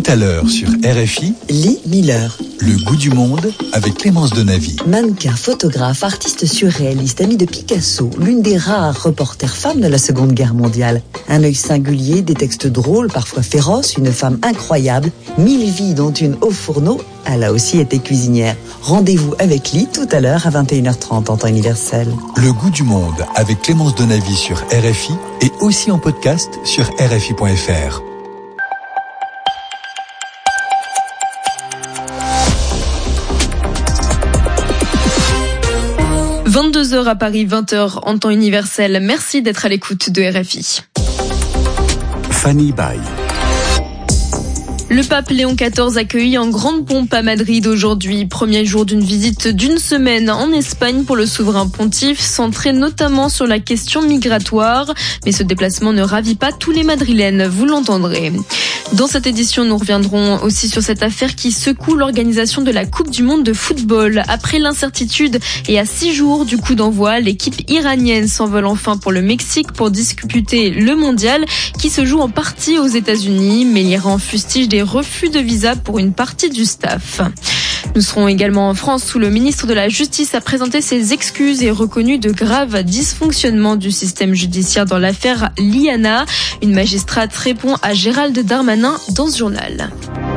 à l'heure sur RFI, Lee Miller. Le goût du monde avec Clémence Denavy. Mannequin, photographe, artiste surréaliste, amie de Picasso, l'une des rares reporters femmes de la Seconde Guerre mondiale. Un œil singulier, des textes drôles, parfois féroces, une femme incroyable, 1000 vies dont une au fourneau, elle a aussi été cuisinière. Rendez-vous avec Lee tout à l'heure à 21h30 en temps universel. Le goût du monde avec Clémence Denavy sur RFI et aussi en podcast sur RFI.fr. « 22h à Paris, 20h en temps universel. Merci d'être à l'écoute de RFI. Fanny Baye. Le pape Léon XIV accueilli en grande pompe à Madrid aujourd'hui. Premier jour d'une visite d'une semaine en Espagne pour le souverain pontife, centré notamment sur la question migratoire. Mais ce déplacement ne ravit pas tous les Madrilènes, vous l'entendrez. Dans cette édition, nous reviendrons aussi sur cette affaire qui secoue l'organisation de la Coupe du monde de football. Après l'incertitude et à 6 jours du coup d'envoi, l'équipe iranienne s'envole enfin pour le Mexique pour disputer le mondial qui se joue en partie aux États-Unis. Mais l'Iran fustige des refus de visa pour une partie du staff. Nous serons également en France où le ministre de la Justice a présenté ses excuses et reconnu de graves dysfonctionnements du système judiciaire dans l'affaire Liana. Une magistrate répond à Gérald Darmanin dans ce journal.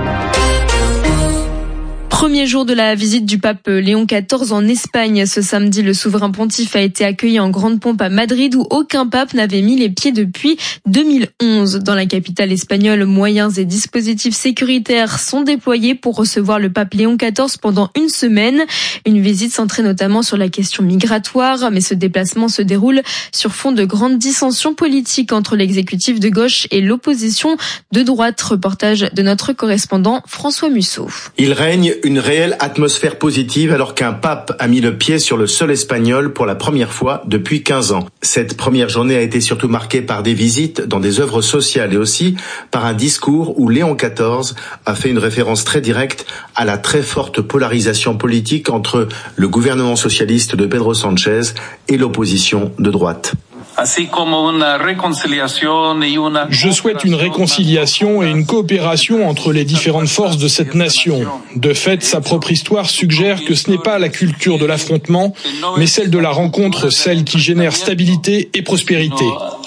Premier jour de la visite du pape Léon XIV en Espagne. Ce samedi, le souverain pontife a été accueilli en grande pompe à Madrid où aucun pape n'avait mis les pieds depuis 2011. Dans la capitale espagnole, moyens et dispositifs sécuritaires sont déployés pour recevoir le pape Léon XIV pendant une semaine. Une visite centrée notamment sur la question migratoire, mais ce déplacement se déroule sur fond de grandes dissensions politiques entre l'exécutif de gauche et l'opposition de droite. Reportage de notre correspondant François Musso. Il règne une réelle atmosphère positive alors qu'un pape a mis le pied sur le sol espagnol pour la première fois depuis 15 ans. Cette première journée a été surtout marquée par des visites dans des œuvres sociales et aussi par un discours où Léon XIV a fait une référence très directe à la très forte polarisation politique entre le gouvernement socialiste de Pedro Sánchez et l'opposition de droite. Je souhaite une réconciliation et une coopération entre les différentes forces de cette nation. De fait, sa propre histoire suggère que ce n'est pas la culture de l'affrontement, mais celle de la rencontre, celle qui génère stabilité et prospérité.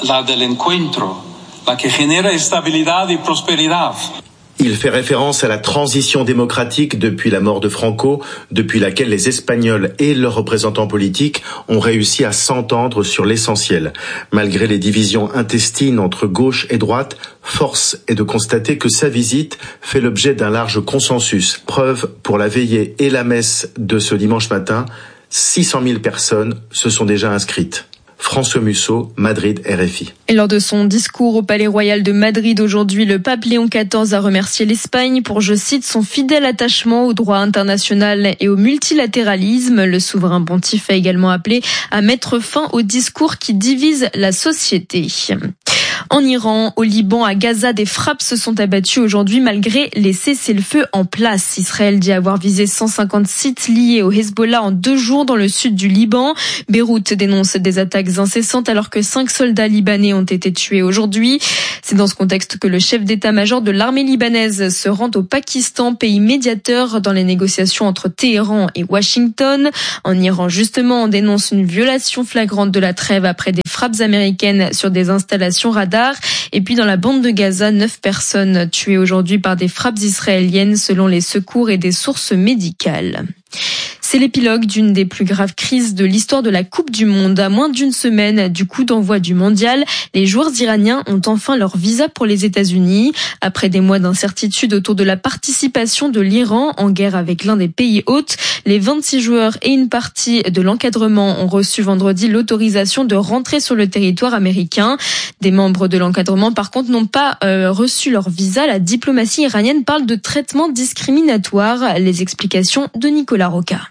Il fait référence à la transition démocratique depuis la mort de Franco, depuis laquelle les Espagnols et leurs représentants politiques ont réussi à s'entendre sur l'essentiel. Malgré les divisions intestines entre gauche et droite, force est de constater que sa visite fait l'objet d'un large consensus. Preuve pour la veillée et la messe de ce dimanche matin, 600 000 personnes se sont déjà inscrites. François Musso, Madrid, RFI. Et lors de son discours au Palais Royal de Madrid aujourd'hui, le pape Léon XIV a remercié l'Espagne pour, je cite, son fidèle attachement au droit international et au multilatéralisme. Le souverain pontife a également appelé à mettre fin aux discours qui divisent la société. En Iran, au Liban, à Gaza, des frappes se sont abattues aujourd'hui malgré les cessez-le-feu en place. Israël dit avoir visé 150 sites liés au Hezbollah en 2 jours dans le sud du Liban. Beyrouth dénonce des attaques incessantes alors que 5 soldats libanais ont été tués aujourd'hui. C'est dans ce contexte que le chef d'état-major de l'armée libanaise se rend au Pakistan, pays médiateur dans les négociations entre Téhéran et Washington. En Iran, justement, on dénonce une violation flagrante de la trêve après des frappes américaines sur des installations radar. Et puis dans la bande de Gaza, 9 personnes tuées aujourd'hui par des frappes israéliennes selon les secours et des sources médicales. C'est l'épilogue d'une des plus graves crises de l'histoire de la Coupe du monde. À moins d'une semaine du coup d'envoi du mondial, les joueurs iraniens ont enfin leur visa pour les États-Unis. Après des mois d'incertitude autour de la participation de l'Iran en guerre avec l'un des pays hôtes, les 26 joueurs et une partie de l'encadrement ont reçu vendredi l'autorisation de rentrer sur le territoire américain. Des membres de l'encadrement, par contre, n'ont pas reçu leur visa. La diplomatie iranienne parle de traitement discriminatoire. Les explications de Nicolas Roca.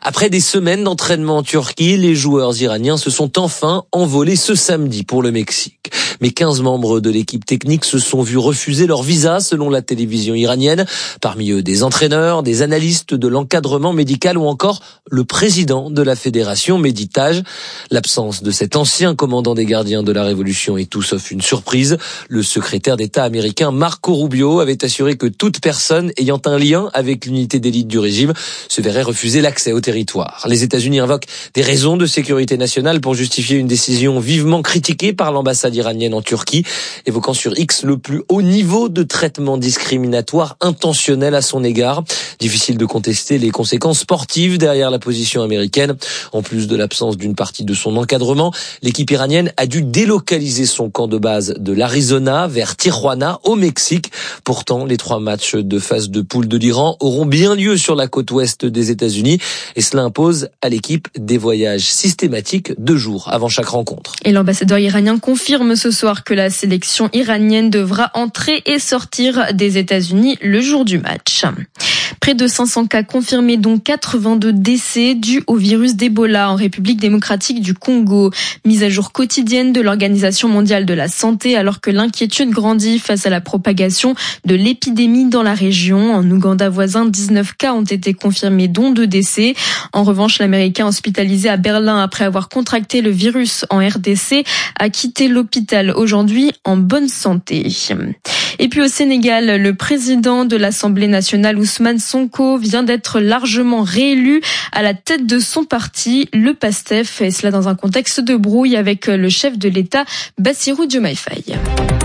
Après des semaines d'entraînement en Turquie, les joueurs iraniens se sont enfin envolés ce samedi pour le Mexique. Mais 15 membres de l'équipe technique se sont vus refuser leur visa selon la télévision iranienne. Parmi eux, des entraîneurs, des analystes de l'encadrement médical ou encore le président de la fédération Meditage. L'absence de cet ancien commandant des gardiens de la Révolution est tout sauf une surprise. Le secrétaire d'État américain Marco Rubio avait assuré que toute personne ayant un lien avec l'unité d'élite du régime se verrait refuser l'accès au territoire. Les États-Unis invoquent des raisons de sécurité nationale pour justifier une décision vivement critiquée par l'ambassade iranienne en Turquie, évoquant sur X le plus haut niveau de traitement discriminatoire intentionnel à son égard. Difficile de contester les conséquences sportives derrière la position américaine. En plus de l'absence d'une partie de son encadrement, l'équipe iranienne a dû délocaliser son camp de base de l'Arizona vers Tijuana au Mexique. Pourtant, les 3 matchs de phase de poule de l'Iran auront bien lieu sur la côte ouest des États-Unis et cela impose à l'équipe des voyages systématiques 2 jours avant chaque rencontre. Et l'ambassadeur iranien confirme ce soir que la sélection iranienne devra entrer et sortir des États-Unis le jour du match. Près de 500 cas confirmés, dont 82 décès dus au virus d'Ebola en République démocratique du Congo. Mise à jour quotidienne de l'Organisation mondiale de la santé alors que l'inquiétude grandit face à la propagation de l'épidémie dans la région. En Ouganda voisin, 19 cas ont été confirmés, dont 2 décès. En revanche, l'Américain hospitalisé à Berlin après avoir contracté le virus en RDC a quitté l'hôpital aujourd'hui en bonne santé. Et puis au Sénégal, le président de l'Assemblée nationale, Ousmane Sonko, vient d'être largement réélu à la tête de son parti, le PASTEF, et cela dans un contexte de brouille avec le chef de l'État, Bassirou Diomaye Faye.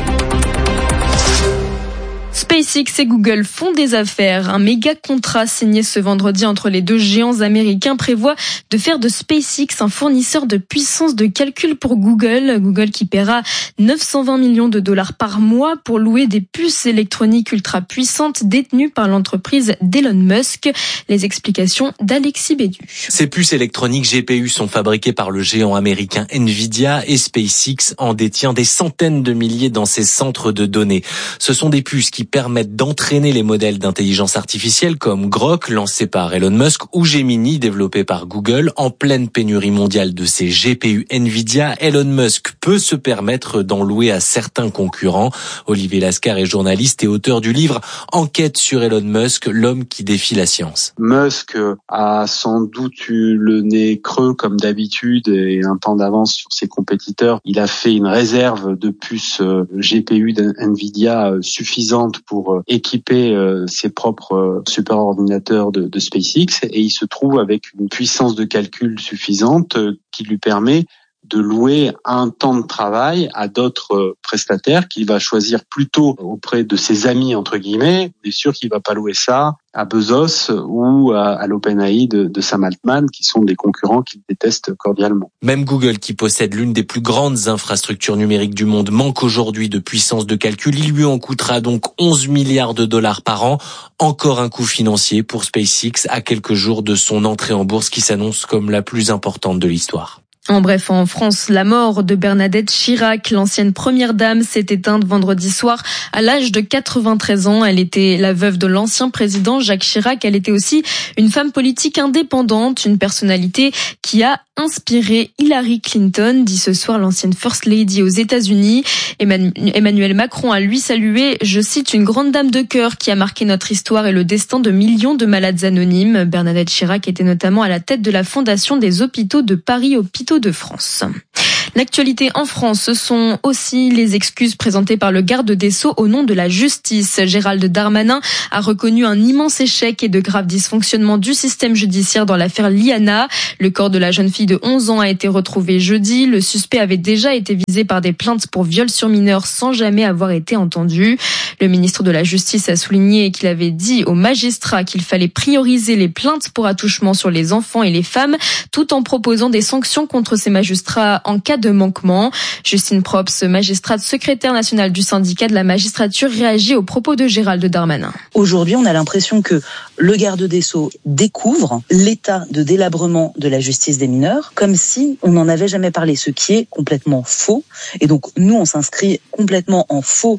SpaceX et Google font des affaires. Un méga contrat signé ce vendredi entre les 2 géants américains prévoit de faire de SpaceX un fournisseur de puissance de calcul pour Google. Google qui paiera 920 millions de dollars par mois pour louer des puces électroniques ultra puissantes détenues par l'entreprise d'Elon Musk. Les explications d'Alexis Bédu. Ces puces électroniques GPU sont fabriquées par le géant américain Nvidia et SpaceX en détient des centaines de milliers dans ses centres de données. Ce sont des puces qui permettent d'entraîner les modèles d'intelligence artificielle comme Grok, lancé par Elon Musk, ou Gemini, développé par Google. En pleine pénurie mondiale de ces GPU Nvidia, Elon Musk peut se permettre d'en louer à certains concurrents. Olivier Lascar est journaliste et auteur du livre Enquête sur Elon Musk, l'homme qui défie la science. Musk a sans doute eu le nez creux comme d'habitude et un temps d'avance sur ses compétiteurs. Il a fait une réserve de puces GPU d'Nvidia suffisante pour équiper ses propres superordinateurs de SpaceX et il se trouve avec une puissance de calcul suffisante qui lui permet de louer un temps de travail à d'autres prestataires qu'il va choisir plutôt auprès de ses amis, entre guillemets. On est sûr qu'il va pas louer ça à Bezos ou à l'OpenAI de Sam Altman, qui sont des concurrents qu'il déteste cordialement. Même Google, qui possède l'une des plus grandes infrastructures numériques du monde, manque aujourd'hui de puissance de calcul. Il lui en coûtera donc 11 milliards de dollars par an. Encore un coût financier pour SpaceX à quelques jours de son entrée en bourse qui s'annonce comme la plus importante de l'histoire. En bref, en France, la mort de Bernadette Chirac, l'ancienne première dame, s'est éteinte vendredi soir à l'âge de 93 ans. Elle était la veuve de l'ancien président Jacques Chirac. Elle était aussi une femme politique indépendante, une personnalité qui a inspiré Hillary Clinton, dit ce soir l'ancienne First Lady aux États-Unis. Emmanuel Macron a lui salué, je cite, une grande dame de cœur qui a marqué notre histoire et le destin de millions de malades anonymes. Bernadette Chirac était notamment à la tête de la fondation des hôpitaux de Paris, Hôpitaux de France. L'actualité en France, ce sont aussi les excuses présentées par le garde des Sceaux au nom de la justice. Gérald Darmanin a reconnu un immense échec et de graves dysfonctionnements du système judiciaire dans l'affaire Liana. Le corps de la jeune fille de 11 ans a été retrouvé jeudi. Le suspect avait déjà été visé par des plaintes pour viol sur mineur sans jamais avoir été entendu. Le ministre de la Justice a souligné qu'il avait dit aux magistrats qu'il fallait prioriser les plaintes pour attouchement sur les enfants et les femmes, tout en proposant des sanctions contre ces magistrats en cas de manquement. Justine Props, magistrate secrétaire nationale du syndicat de la magistrature, réagit aux propos de Gérald Darmanin. Aujourd'hui, on a l'impression que le garde des Sceaux découvre l'état de délabrement de la justice des mineurs comme si on n'en avait jamais parlé, ce qui est complètement faux. Et donc, nous, on s'inscrit complètement en faux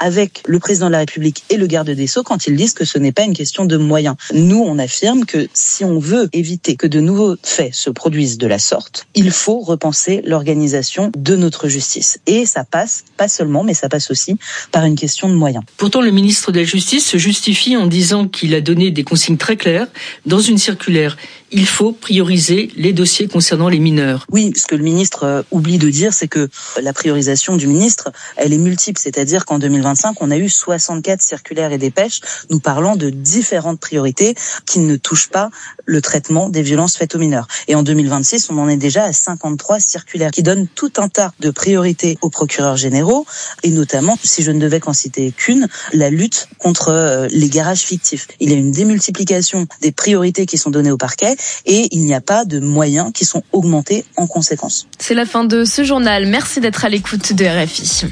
avec le président de la République et le garde des Sceaux quand ils disent que ce n'est pas une question de moyens. Nous, on affirme que si on veut éviter que de nouveaux faits se produisent de la sorte, il faut repenser l'organisation de notre justice. Et ça passe, pas seulement, mais ça passe aussi par une question de moyens. Pourtant, le ministre de la Justice se justifie en disant qu'il a donné des consignes très claires dans une circulaire. Il faut prioriser les dossiers concernant les mineurs. Oui, ce que le ministre oublie de dire, c'est que la priorisation du ministre, elle est multiple. C'est-à-dire qu'en 2025, on a eu 64 circulaires et dépêches nous parlant de différentes priorités qui ne touchent pas le traitement des violences faites aux mineurs. Et en 2026, on en est déjà à 53 circulaires qui donnent tout un tas de priorités aux procureurs généraux et notamment, si je ne devais qu'en citer qu'une, la lutte contre les garages fictifs. Il y a une démultiplication des priorités qui sont données au parquet et il n'y a pas de moyens qui sont augmentés en conséquence. C'est la fin de ce journal. Merci d'être à l'écoute de RFI.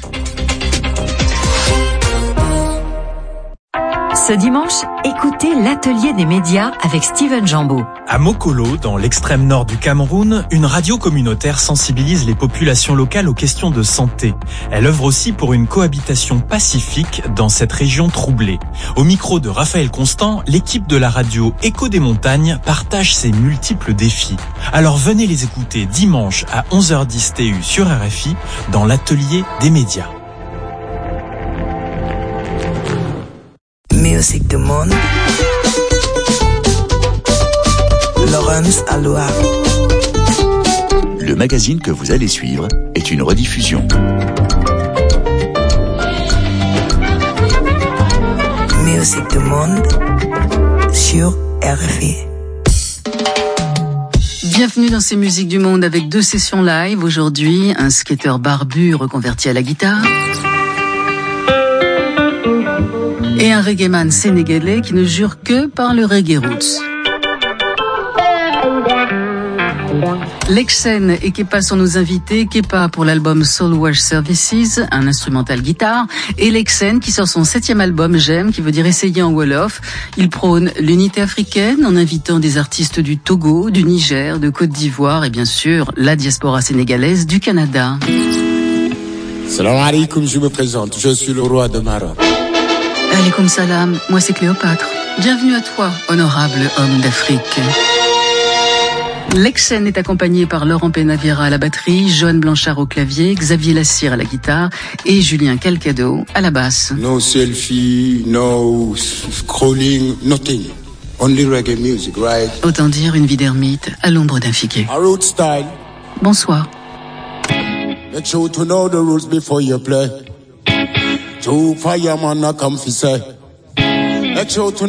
Ce dimanche, écoutez l'Atelier des médias avec Steven Jambeau. À Mokolo, dans l'extrême nord du Cameroun, une radio communautaire sensibilise les populations locales aux questions de santé. Elle œuvre aussi pour une cohabitation pacifique dans cette région troublée. Au micro de Raphaël Constant, l'équipe de la radio Écho des montagnes partage ses multiples défis. Alors venez les écouter dimanche à 11h10 TU sur RFI dans l'Atelier des médias. Musique du monde. Laurence Aloha. Le magazine que vous allez suivre est une rediffusion. Musique du monde sur RFI. Bienvenue dans ces musiques du monde avec 2 sessions live. Aujourd'hui, un skateur barbu reconverti à la guitare. Et un reggaeman sénégalais qui ne jure que par le reggae roots. Lexen et Kepa sont nos invités. Kepa pour l'album Soul Wash Services, un instrumental guitare. Et Lexen qui sort son 7e album J'aime, qui veut dire essayer en Wolof. Il prône l'unité africaine en invitant des artistes du Togo, du Niger, de Côte d'Ivoire et bien sûr la diaspora sénégalaise du Canada. Salam alaikum, je me présente, je suis le roi de Maroc. Alaikum salam, moi c'est Cléopâtre. Bienvenue à toi, honorable homme d'Afrique. Lexen est accompagné par Laurent Penaviera à la batterie, Joanne Blanchard au clavier, Xavier Lassire à la guitare et Julien Calcado à la basse. No selfie, no scrolling, nothing. Only reggae music, right? Autant dire une vie d'ermite à l'ombre d'un figuier. Road style. Bonsoir. Make sure to know the rules before you play. Two fireman a come fi say. Make sure to